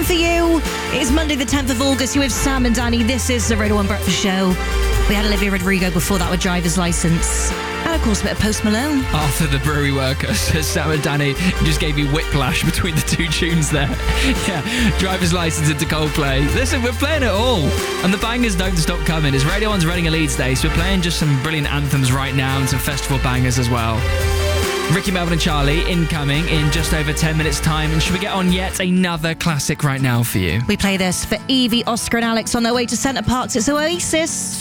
weekend for you. It's Monday the 10th of August. You're with Sam and Danny. This is the Radio 1 Breakfast Show. We had Olivia Rodrigo before that with Driver's License. And, of course, a bit of Post Malone. After the brewery workers, Sam and Danny just gave me whiplash between the two tunes there. Yeah, Driver's License into Coldplay. Listen, we're playing it all. And the bangers don't stop coming. It's Radio 1's Reading a Leeds Day, so we're playing just some brilliant anthems right now and some festival bangers as well. Ricky, Melvin and Charlie incoming in just over 10 minutes' time. And should we get on yet another classic right now for you? We play this for Evie, Oscar and Alex on their way to Centre Parks. It's Oasis.